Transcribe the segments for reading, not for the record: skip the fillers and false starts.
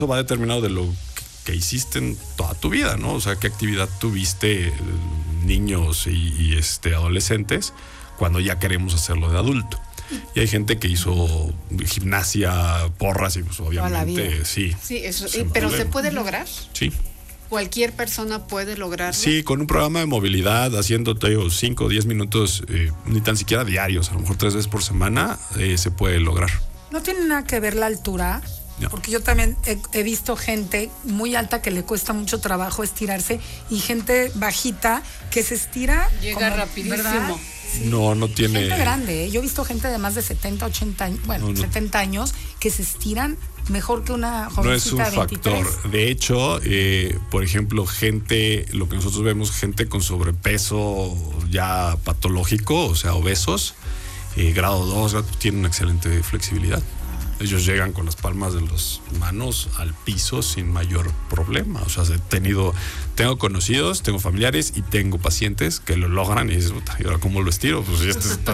va determinado de lo que hiciste en toda tu vida, ¿no? O sea, qué actividad tuviste, niños y adolescentes, cuando ya queremos hacerlo de adulto. Y hay gente que hizo gimnasia, porras, y pues obviamente sí. Sí, eso, pero ¿se puede lograr? Sí. ¿Cualquier persona puede lograrlo? Sí, con un programa de movilidad, haciendo 5 o 10 minutos, ni tan siquiera diarios, a lo mejor 3 veces por semana, se puede lograr. ¿No tiene nada que ver la altura? No. Porque yo también he visto gente muy alta que le cuesta mucho trabajo estirarse y gente bajita que se estira. Llega rapidísimo. Sí. No tiene... Gente grande, Yo he visto gente de más de 70, 80 años, 70 años, que se estiran mejor que una jovencita de 23. No es un factor. De hecho, por ejemplo, lo que nosotros vemos, gente con sobrepeso ya patológico, o sea, obesos, grado 2, tienen una excelente flexibilidad. Ellos llegan con las palmas de las manos al piso sin mayor problema. O sea, tengo conocidos, tengo familiares y tengo pacientes que lo logran y dices, ¿y ahora cómo lo estiro? Pues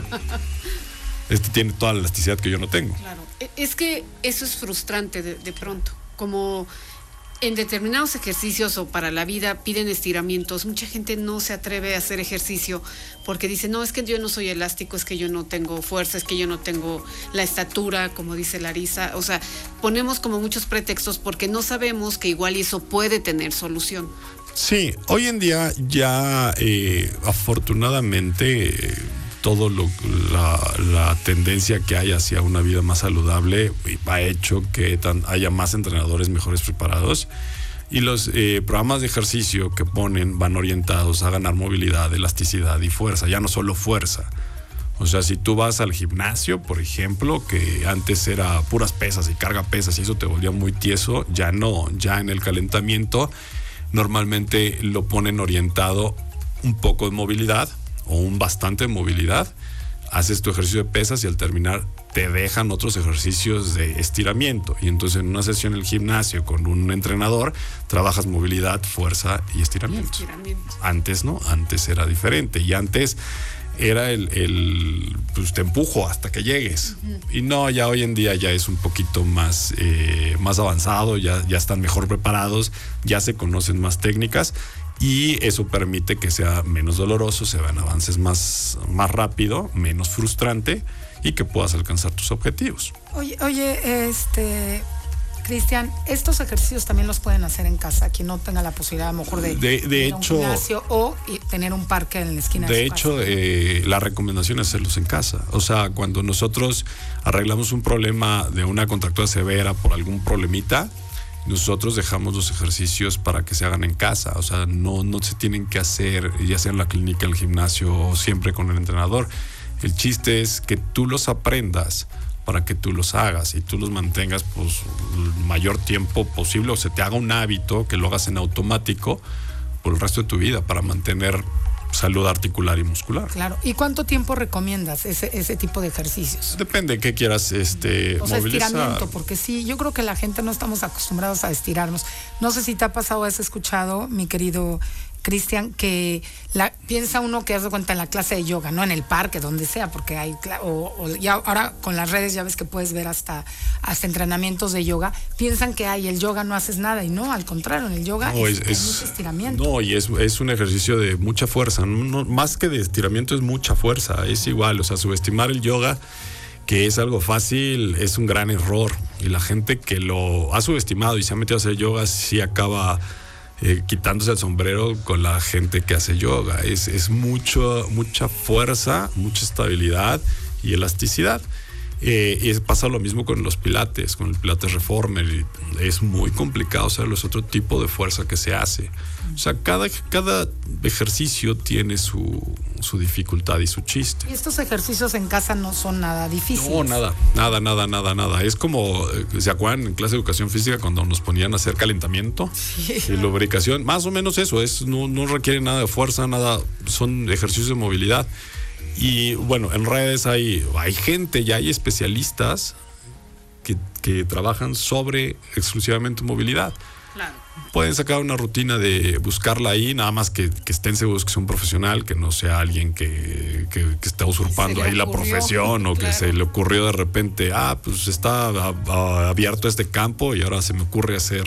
este tiene toda la elasticidad que yo no tengo. Claro, es que eso es frustrante de pronto. Como en determinados ejercicios o para la vida piden estiramientos, mucha gente no se atreve a hacer ejercicio porque dice, no, es que yo no soy elástico, es que yo no tengo fuerza, es que yo no tengo la estatura, como dice Larisa. O sea, ponemos como muchos pretextos porque no sabemos que igual eso puede tener solución. Sí, hoy en día ya afortunadamente todo la tendencia que hay hacia una vida más saludable ha hecho que haya más entrenadores mejores preparados y los programas de ejercicio que ponen van orientados a ganar movilidad, elasticidad y fuerza, ya no solo fuerza. O sea, si tú vas al gimnasio, por ejemplo, que antes era puras pesas y carga pesas y eso te volvía muy tieso, ya no, ya en el calentamiento normalmente lo ponen orientado un poco de movilidad o un bastante de movilidad, haces tu ejercicio de pesas y al terminar te dejan otros ejercicios de estiramiento y entonces en una sesión en el gimnasio con un entrenador trabajas movilidad, fuerza y estiramiento. Antes no, antes era diferente y antes era pues te empujo hasta que llegues. Y no, ya hoy en día ya es un poquito más avanzado, ya están mejor preparados, ya se conocen más técnicas y eso permite que sea menos doloroso, se vean avances más rápido, menos frustrante y que puedas alcanzar tus objetivos. Oye, Cristian, estos ejercicios también los pueden hacer en casa, quien no tenga la posibilidad a lo mejor de ir a un gimnasio o tener un parque en la esquina de su casa. De hecho, la recomendación es hacerlos en casa. O sea, cuando nosotros arreglamos un problema de una contractura severa por algún problemita, nosotros dejamos los ejercicios para que se hagan en casa. O sea, no se tienen que hacer, ya sea en la clínica, en el gimnasio o siempre con el entrenador. El chiste es que tú los aprendas para que tú los hagas y tú los mantengas pues el mayor tiempo posible o se te haga un hábito que lo hagas en automático por el resto de tu vida para mantener salud articular y muscular. Claro. ¿Y cuánto tiempo recomiendas ese tipo de ejercicios? Depende de qué quieras movilizar. Estiramiento, porque sí, yo creo que la gente no estamos acostumbrados a estirarnos. No sé si te ha pasado, has escuchado, mi querido Cristian, que piensa uno que hace cuenta en la clase de yoga, no en el parque, donde sea, porque hay, o ya ahora con las redes ya ves que puedes ver hasta entrenamientos de yoga, piensan que el yoga no haces nada, y no, al contrario, en el yoga es mucho estiramiento. No, y es un ejercicio de mucha fuerza, no, más que de estiramiento es mucha fuerza, es igual, o sea, subestimar el yoga, que es algo fácil, es un gran error, y la gente que lo ha subestimado y se ha metido a hacer yoga sí acaba quitándose el sombrero con la gente que hace yoga. Es mucha fuerza, mucha estabilidad y elasticidad. Y pasa lo mismo con los pilates, con el pilates reformer. Es muy complicado hacerlo, es otro tipo de fuerza que se hace. O sea, cada ejercicio tiene su dificultad y su chiste. Y estos ejercicios en casa no son nada difíciles. No, nada. Es como, ¿se acuerdan en clase de educación física cuando nos ponían a hacer calentamiento? Sí. Y lubricación, más o menos eso, no requiere nada de fuerza, nada, son ejercicios de movilidad. Y bueno, en redes hay gente, ya hay especialistas que trabajan sobre exclusivamente movilidad. Claro. Pueden sacar una rutina de buscarla ahí, nada más que estén seguros que sea un profesional, que no sea alguien que está usurpando ahí la profesión o que se le ocurrió de repente, pues está abierto este campo y ahora se me ocurre hacer